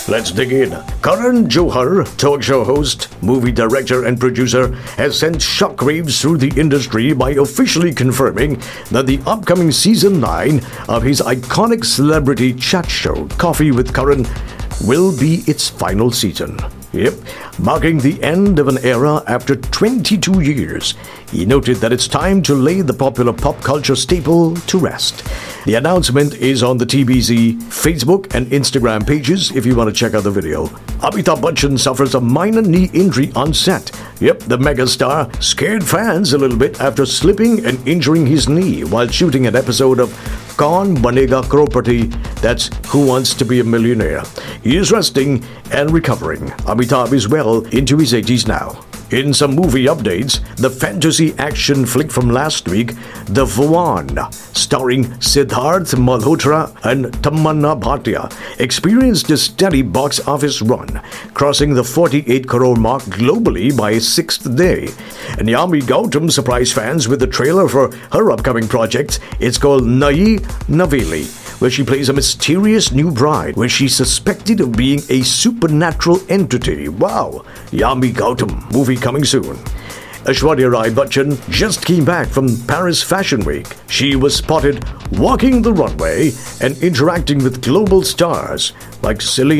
Let's dig in. Karan Johar, talk show host, movie director and producer, has sent shockwaves through the industry by officially confirming that the upcoming season 9 of his iconic celebrity chat show, Coffee with Karan, will be its final season. Yep, marking the end of an era after 22 years. He noted that it's time to lay the popular pop culture staple to rest. The announcement is on the TBZ Facebook and Instagram pages if you want to check out the video. Amitabh Bachchan suffers a minor knee injury on set. Yep, the megastar scared fans a little bit after slipping and injuring his knee while shooting an episode of Kaun Banega Crorepati, that's Who Wants to Be a Millionaire. He is resting and recovering. Amitabh is well into his 80s now. In some movie updates, the fantasy action flick from last week, The Vawan, starring Siddharth Malhotra and Tamanna Bhatia, experienced a steady box office run, crossing the 48 crore mark globally by its 6th day. And Yami Gautam surprised fans with the trailer for her upcoming project. It's called Nayi Naveli, where she plays a mysterious new bride where she's suspected of being a supernatural entity. Wow! Yami Gautam, movie coming soon. Aishwarya Rai Bachchan just came back from Paris Fashion Week. She was spotted walking the runway and interacting with global stars like Celine